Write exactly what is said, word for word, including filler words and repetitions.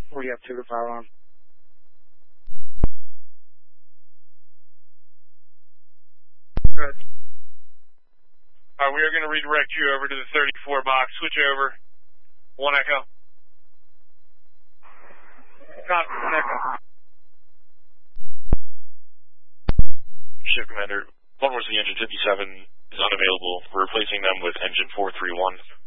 What do you have to the firearm? Good. Alright, we are going to redirect you over to the thirty-four box. Switch over. One Echo. Got one Echo. Ship Commander, one was the engine fifty-seven is unavailable. We're replacing them with engine four three one.